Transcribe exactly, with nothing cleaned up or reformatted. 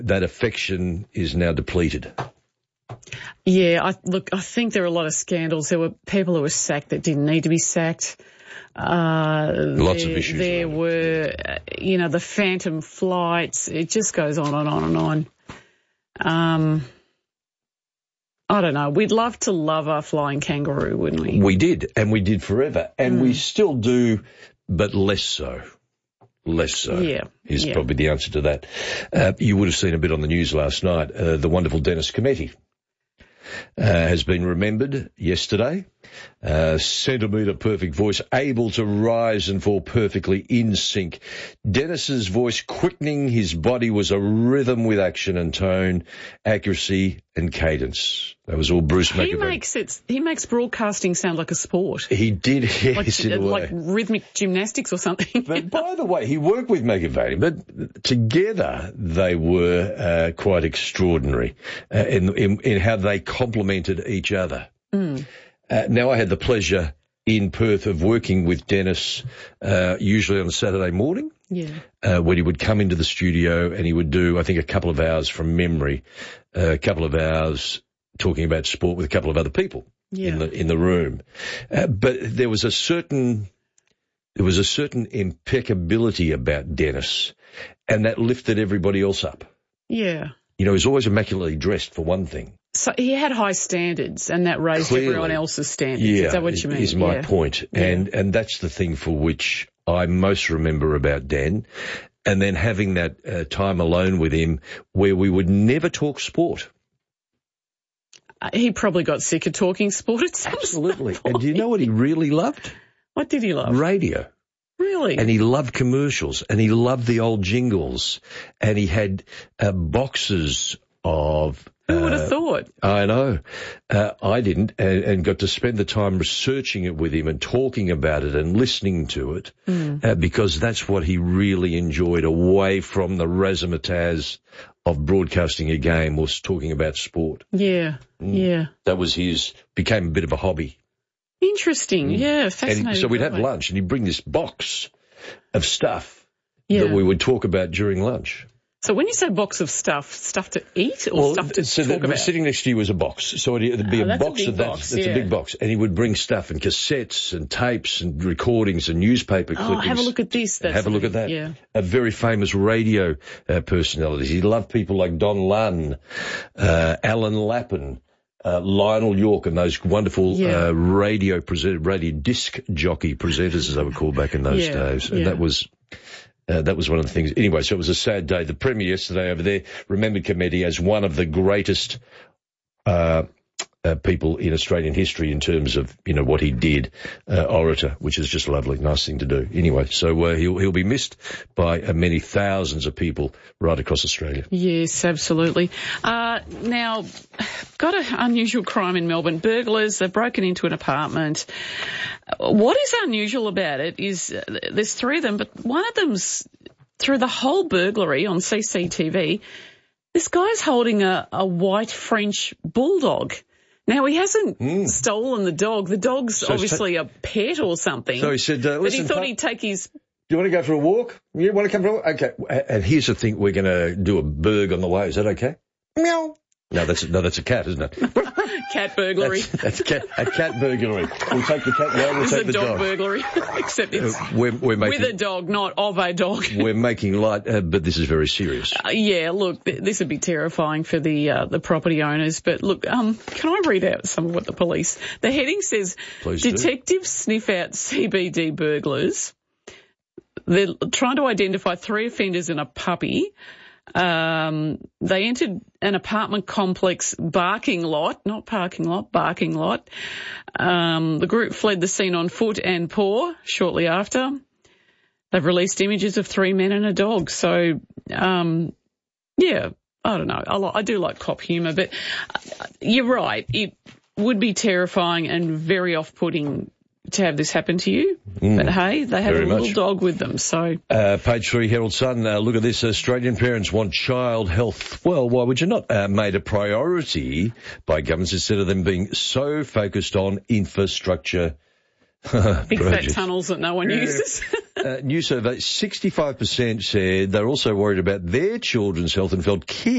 that affection is now depleted. Yeah, I, look, I think there are a lot of scandals. There were people who were sacked that didn't need to be sacked. Uh, Lots there, of issues. There were, uh, you know, the phantom flights. It just goes on and on and on. Um, I don't know. We'd love to love our flying kangaroo, wouldn't we? We did, and we did forever, and mm. we still do, but less so. Less so yeah, is yeah. probably the answer to that. Uh, you would have seen a bit on the news last night. Uh, the wonderful Dennis Cometti uh, has been remembered yesterday. Uh, centimetre perfect voice, able to rise and fall perfectly in sync. Dennis's voice quickening, his body was a rhythm with action and tone, accuracy and cadence. That was all Bruce McAvaney. He makes it. He makes broadcasting sound like a sport. He did, yes, like, in a way. Like rhythmic gymnastics or something. But by the way, he worked with McAvaney, but together they were uh, quite extraordinary uh, in, in in how they complemented each other. Mm. Uh, now, I had the pleasure in Perth of working with Dennis, uh, usually on a Saturday morning, yeah. uh, when he would come into the studio and he would do, I think, a couple of hours from memory, uh, a couple of hours talking about sport with a couple of other people yeah. in the in the room. Uh, but there was a certain there was a certain impeccability about Dennis, and that lifted everybody else up. Yeah. You know, he was always immaculately dressed, for one thing. So he had high standards, and that raised Clearly, everyone else's standards. Yeah, is that what you mean? Is my yeah. point. Yeah. And and that's the thing for which I most remember about Dan. And then having that uh, time alone with him where we would never talk sport. Uh, he probably got sick of talking sport at some Absolutely. point. And do you know what he really loved? What did he love? Radio. Really? And he loved commercials, and he loved the old jingles, and he had uh, boxes of... Who would have uh, thought? I know. Uh, I didn't, and, and got to spend the time researching it with him and talking about it and listening to it, mm. uh, because that's what he really enjoyed away from the razzmatazz of broadcasting a game, was talking about sport. Yeah, mm. yeah. That was his, became a bit of a hobby. Interesting, mm. yeah, fascinating. And so we'd have lunch, and he'd bring this box of stuff yeah. that we would talk about during lunch. So when you say box of stuff, stuff to eat or well, stuff to so talk about? Sitting next to you was a box. So it'd be oh, a box a of that. Box, it's yeah. a big box. And he would bring stuff and cassettes and tapes and recordings and newspaper oh, clippings. have a look at this. That's have a look at that. Yeah. A very famous radio uh, personality. He loved people like Don Lunn, uh, Alan Lappin, uh, Lionel York, and those wonderful yeah. uh, radio present, radio disc jockey presenters, as they were called back in those yeah. days. And yeah. that was... Uh, that was one of the things. Anyway, so it was a sad day. The Premier yesterday over there remembered Cometti as one of the greatest uh, uh, people in Australian history in terms of, you know, what he did, uh, orator, which is just lovely, nice thing to do. Anyway, so uh, he'll he'll be missed by uh, many thousands of people right across Australia. Yes, absolutely. Uh, now, got an unusual crime in Melbourne. Burglars, they've broken into an apartment. What is unusual about it is uh, there's three of them, but one of them's through the whole burglary on C C T V, this guy's holding a, a white French bulldog. Now, he hasn't mm. stolen the dog. The dog's so obviously ta- a pet or something. So he said, uh, but he listen, thought pa- he'd take his... Do you want to go for a walk? You want to come for a walk? Okay. And here's the thing, we're going to do a burg on the way. Is that okay? Meow. No, that's no, that's a cat, isn't it? Cat burglary. That's, that's cat, a cat burglary. We'll take the cat. No, we'll this take is a the dog, dog burglary, except it's uh, we're, we're making, with a dog, not of a dog. We're making light, uh, but this is very serious. Uh, yeah, look, th- this would be terrifying for the uh, the property owners. But look, um, can I read out some of what the police? The heading says: Please detectives do. sniff out C B D burglars. They're trying to identify three offenders and a puppy. Um, they entered an apartment complex barking lot, not parking lot, barking lot. Um, the group fled the scene on foot and paw shortly after. They've released images of three men and a dog. So, um, yeah, I don't know. I, li- I do like cop humour, but you're right. It would be terrifying and very off-putting to have this happen to you. Mm, but hey, they have a little much. dog with them, so. Uh, page three, Herald Sun, uh, look at this. Australian parents want child health. Well, why would you not? Uh, made a priority by governments instead of them being so focused on infrastructure. Big fat tunnels that no one uses. uh, new survey, sixty-five percent said they're also worried about their children's health and felt kids